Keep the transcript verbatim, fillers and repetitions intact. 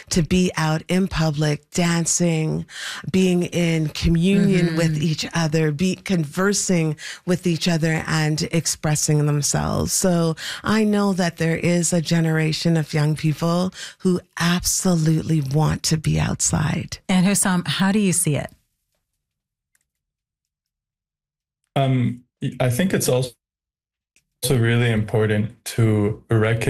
to be out in public, dancing, being in communion Mm-hmm. with each other, be conversing with each other and expressing themselves. So I know that there is a generation of young people who absolutely want to be outside. And Hussam, how do you see it? Um, I think it's also really important to recognize